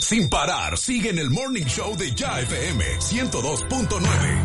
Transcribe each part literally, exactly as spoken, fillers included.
sin parar, sigue en el Morning Show de Ya F M ciento dos punto nueve.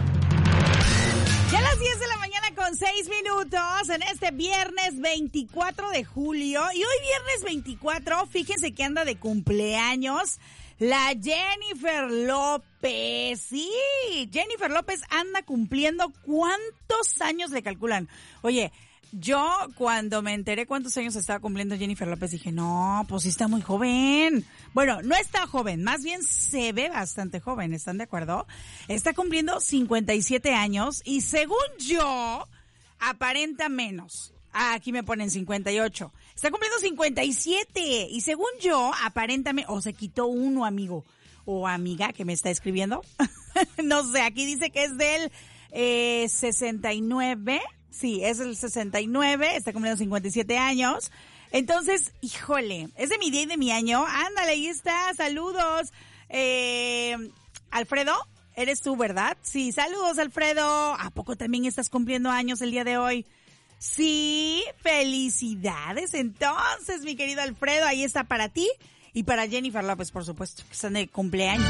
Ya a las diez de la mañana con seis minutos en este viernes veinticuatro de julio. Y hoy viernes veinticuatro, fíjense que anda de cumpleaños la Jennifer López. Sí, Jennifer López anda cumpliendo. ¿Cuántos años le calculan? Oye, yo cuando me enteré cuántos años estaba cumpliendo Jennifer López dije, no, pues sí está muy joven. Bueno, no está joven, más bien se ve bastante joven, ¿están de acuerdo? Está cumpliendo cincuenta y siete años y según yo, aparenta menos. Ah, aquí me ponen cincuenta y ocho. Está cumpliendo cincuenta y siete y según yo, aparenta menos. O se quitó uno, amigo o amiga que me está escribiendo. No sé, aquí dice que es del eh, sesenta y nueve. Sí, es el sesenta y nueve, está cumpliendo cincuenta y siete años. Entonces, híjole, es de mi día y de mi año. Ándale, ahí está, saludos. Eh, Alfredo, eres tú, ¿verdad? Sí, saludos, Alfredo. ¿A poco también estás cumpliendo años el día de hoy? Sí, felicidades. Entonces, mi querido Alfredo, ahí está para ti y para Jennifer López, por supuesto, que están de cumpleaños.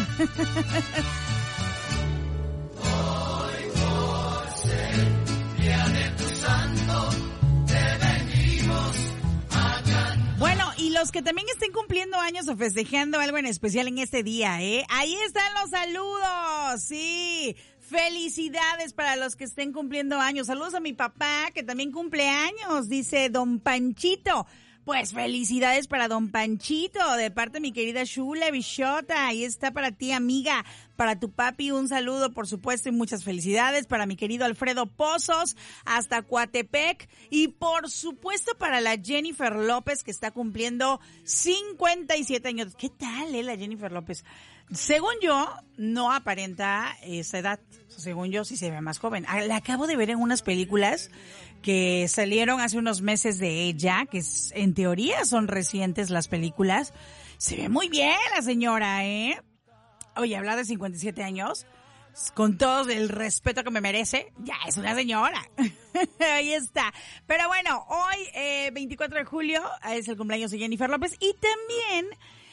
Bueno, y los que también estén cumpliendo años o festejando algo en especial en este día, ¿eh? Ahí están los saludos, sí. Felicidades para los que estén cumpliendo años. Saludos a mi papá, que también cumple años, dice Don Panchito. Pues felicidades para Don Panchito, de parte de mi querida Shula Bichota. Ahí está para ti, amiga. Para tu papi, un saludo, por supuesto, y muchas felicidades. Para mi querido Alfredo Pozos, hasta Coatepec. Y por supuesto para la Jennifer López, que está cumpliendo cincuenta y siete años. ¿Qué tal, eh, la Jennifer López? Según yo, no aparenta esa edad. Según yo, sí se ve más joven. La acabo de ver en unas películas que salieron hace unos meses de ella, que es, en teoría son recientes las películas. Se ve muy bien la señora, ¿eh? Oye, hablar de cincuenta y siete años, con todo el respeto que me merece, ya es una señora. Ahí está. Pero bueno, hoy, eh, veinticuatro de julio, es el cumpleaños de Jennifer López y también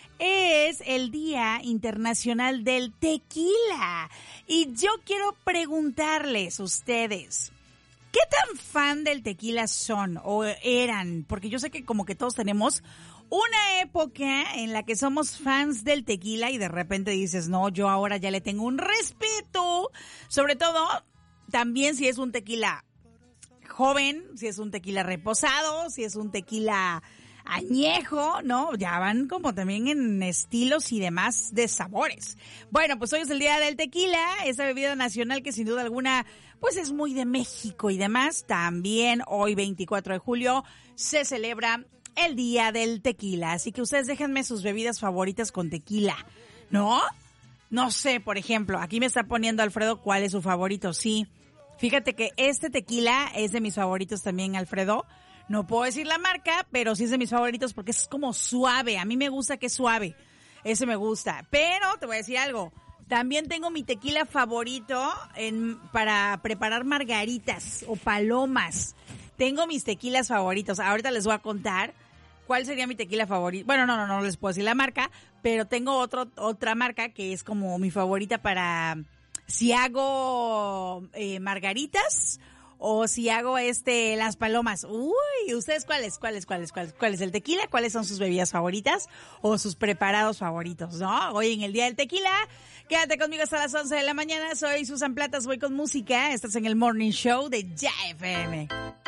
es el Día Internacional del Tequila. Y yo quiero preguntarles a ustedes, ¿qué tan fan del tequila son o eran? Porque yo sé que como que todos tenemos una época en la que somos fans del tequila y de repente dices, no, yo ahora ya le tengo un respeto. Sobre todo, también si es un tequila joven, si es un tequila reposado, si es un tequila añejo, ¿no? Ya van como también en estilos y demás de sabores. Bueno, pues hoy es el Día del Tequila, esa bebida nacional que sin duda alguna, pues es muy de México y demás. También hoy, veinticuatro de julio, se celebra el Día del Tequila. Así que ustedes déjenme sus bebidas favoritas con tequila, ¿no? No sé, por ejemplo, aquí me está poniendo Alfredo cuál es su favorito. Sí, fíjate que este tequila es de mis favoritos también, Alfredo. No puedo decir la marca, pero sí es de mis favoritos porque es como suave. A mí me gusta que es suave. Ese me gusta. Pero te voy a decir algo. También tengo mi tequila favorito en, para preparar margaritas o palomas. Tengo mis tequilas favoritos. Ahorita les voy a contar cuál sería mi tequila favorito. Bueno, no, no, no les puedo decir la marca, pero tengo otro, otra marca que es como mi favorita para si hago eh, margaritas o si hago este las palomas. Uy, ¿ustedes cuáles? ¿Cuáles? ¿Cuáles? ¿Cuáles? ¿Cuál es el tequila? ¿Cuáles son sus bebidas favoritas o sus preparados favoritos? ¿No? Hoy en el Día del Tequila, quédate conmigo hasta las once de la mañana. Soy Susan Platas, voy con música. Estás en el Morning Show de Ya F M.